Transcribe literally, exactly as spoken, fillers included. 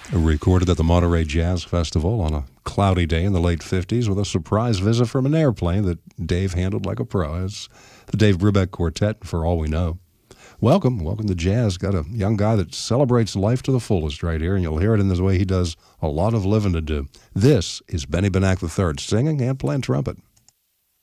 Recorded at the Monterey Jazz Festival on a cloudy day in the late fifties with a surprise visit from an airplane that Dave handled like a pro. It's the Dave Brubeck Quartet, For All We Know. Welcome, welcome to Jazz. Got a young guy that celebrates life to the fullest right here, and you'll hear it in the way he does a lot of living to do. This is Benny Benack the third, singing and playing trumpet.